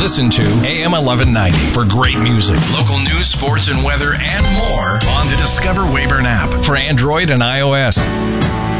Listen to AM 1190 for great music, local news, sports, and weather, and more on the Discover Wayburn app for Android and iOS.